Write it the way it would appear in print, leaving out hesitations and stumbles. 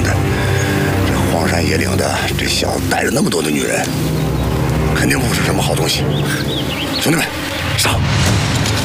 想的。这荒山野岭的，这小子带着那么多的女人，肯定不是什么好东西。兄弟们，上！